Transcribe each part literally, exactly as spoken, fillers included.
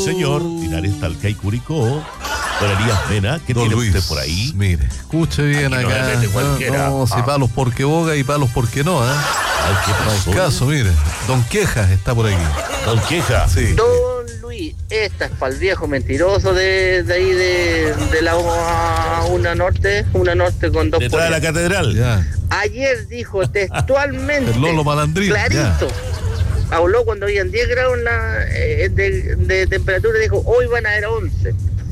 señor, Linares, Talca y Curicó. Don Elías Mena, ¿qué Don tiene Luis, usted por ahí? Mire, escuche bien Aquí no acá. me mete cualquiera. No, no, si Ah. palos porque boga y palos porque no, ¿eh? Ay, ¿qué No hay pasó? caso, mire. Don Quejas está por aquí. Don Queja. Sí. Don Luis, esta es para el viejo mentiroso de, de ahí de, de la una norte, una norte con dos Detrás de la puertas. catedral. Ya. Ayer dijo textualmente, El Lolo Malandrín, clarito, habló cuando habían diez grados en la, eh, de, de temperatura, dijo, hoy van a haber once.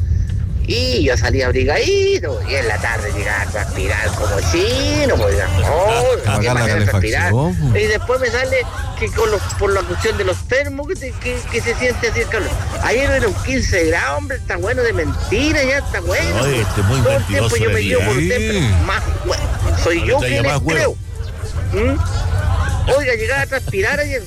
Y yo salí abrigadito, y en la tarde llegaba a transpirar como chino, pues, oh, Apagar qué la manera de transpirar. calefacción, pues. Y después me sale que con los, por la cuestión de los termos que, se- que, que se siente así el calor. Ayer era un quince grados, hombre, está bueno de mentira, ya está bueno. Oye, este es muy Todo el mentiroso, tiempo yo me Elías. llevo por usted, Sí. pero más bueno, soy No yo le que traiga les más huevo. creo. ¿Mm? Oiga, llegaba a transpirar ayer.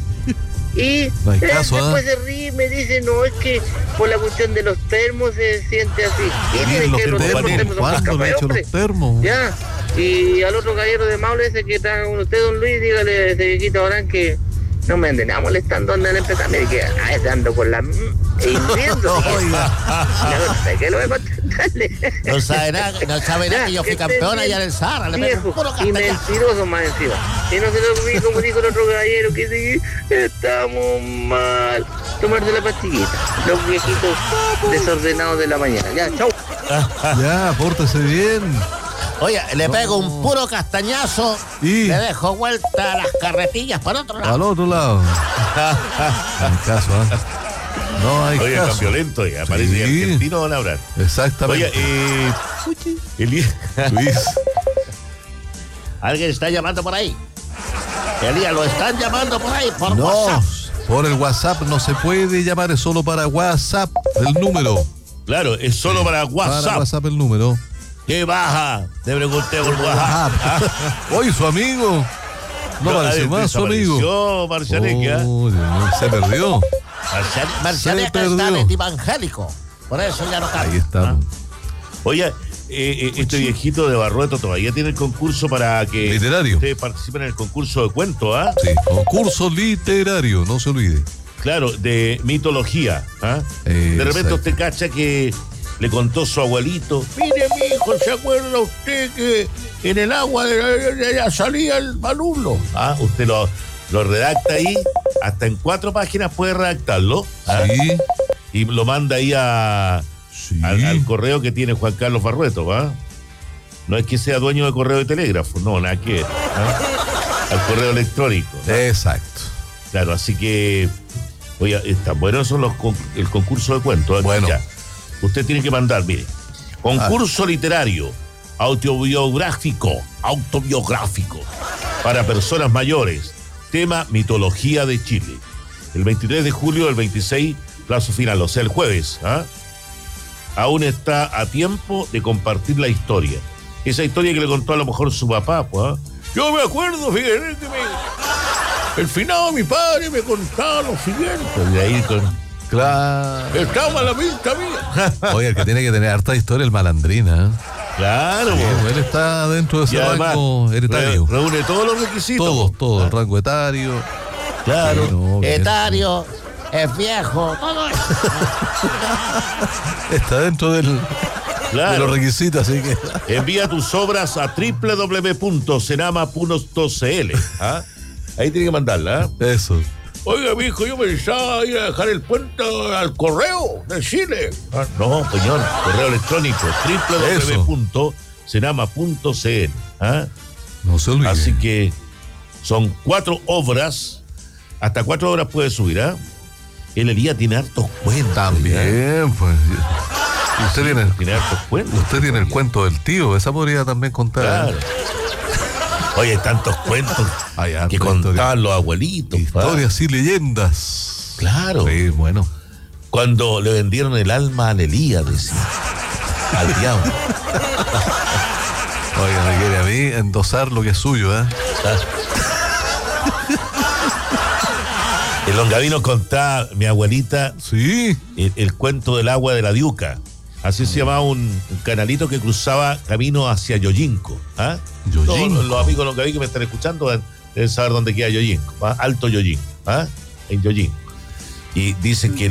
Y No hay él caso, después ¿eh? se ríe y me dice, no, es que por la cuestión de los termos se siente así. ¿Qué Sí, tiene los que ver los termos? termos, Los termos son ¿cuándo le para he café, hecho hombre. los termos? Ya. Y al otro caballero de Maule ese que está con usted, don Luis, dígale a ese viejito Orán que no me anden nada molestando donde le empezar. Mire que a veces ando con la... mm, e hirviendo. Oiga. No sé qué lo voy a contestarle. No sabe nada, no sabe nada que yo fui campeón allá en el Sahara. Le pego un Viejo puro y castañazo. mentiroso más encima. Y no se lo vi como dijo el otro caballero que sí, estamos mal. Tomarse la pastillita. Los viejitos desordenados de la mañana. Ya, chau. Ya, pórtese bien. Oye, le pego un puro castañazo Y- le dejo vuelta las carretillas para otro lado. Al otro lado. No hay caso, ¿eh? No hay Oye, tan caso. violento, ya. Parece que Sí. argentino van a hablar. Exactamente. Oye, eh... Elías... Luis. Alguien está llamando por ahí. Elías, lo están llamando por ahí, por No, WhatsApp. por el WhatsApp no se puede llamar, es solo para WhatsApp el número. Claro, es solo para WhatsApp. Para WhatsApp el número. ¿Qué baja? Te pregunté por WhatsApp. Hoy su amigo. No parece más su amigo. Desapareció Marcianeque, ¿ah? Oh, Dios mío, se perdió. Marcian- Marcianeca perdió. está de evangélico. Por eso ya no Ahí cambia. está. Oye, eh, eh, este viejito de Barrueto todavía tiene el concurso para que Literario. ustedes participen en el concurso de cuentos, ¿ah? Sí, concurso literario, no se olvide. Claro, de mitología, ¿ah? Eh, De repente exacto. usted cacha que le contó su abuelito, mire mi hijo, ¿se acuerda usted que en el agua de la, de la salía el malulo? Ah, usted lo, lo redacta ahí, hasta en cuatro páginas puede redactarlo, ¿ah? Sí, Y lo manda ahí a, sí. al, al correo que tiene Juan Carlos Barrueto, ¿va? No es que sea dueño de correo de telégrafo, no, nada que ver, ¿ah? Al correo electrónico, ¿no? Exacto. Claro, así que, oye, están buenos son los con- el concurso de cuentos. ¿eh? Bueno. Ya. Usted tiene que mandar, mire, concurso literario, autobiográfico, autobiográfico, para personas mayores, tema mitología de Chile. El veintitrés de julio, el veintiséis, plazo final, o sea, el jueves, ¿ah? Aún está a tiempo de compartir la historia. Esa historia que le contó a lo mejor su papá, pues, ¿ah? Yo me acuerdo, fíjate, que me... El finado mi padre me contaba lo siguiente. Y ahí con... Claro. Estaba a la vista mía. Oye, el que tiene que tener harta historia, el malandrina. ¿eh? Claro, Sí, po. él está dentro de Y ese además, rango heretario. re- reúne todos los requisitos. Todos, todos, el rango etario. Claro. Sí, no, bien. Etario, es viejo, todo eso. Está dentro del, de Claro. los requisitos, así que. Envía tus obras a doble u doble u doble u punto senama punto c l. ¿Ah? Ahí tiene que mandarla. ¿ah? Eso. Oiga, mi hijo, yo pensaba ir a dejar el puente al correo de Chile. Ah, no, señor, correo electrónico, doble u doble u doble u punto senama punto c l. ¿Ah? No se olvide. Así que son cuatro obras, hasta cuatro obras puede subir, ¿ah? El Elías tiene hartos cuentos. ¿ah? También, pues. Y usted tiene, Tiene hartos cuentos. usted tiene el cuento del tío, esa podría también contar. Claro. Oye, tantos cuentos Hay harta que historia. contaban los abuelitos. ¿ah? Historias y leyendas. Claro. Sí, bueno. Cuando le vendieron el alma al Elías, decía. Al diablo. Oiga, me quiere a mí endosar lo que es suyo, ¿eh? El Longavino contaba, mi abuelita, Sí. el, el cuento del agua de la Diuca. Así se llamaba un, un canalito que cruzaba camino hacia Yoyinco. ¿Ah? Yoyinco. Todos los, los amigos longavinos que me están escuchando deben saber dónde queda Yoyinco. ¿ah? Alto Yoyinco. ¿Ah? En Yoyinco. Y dicen que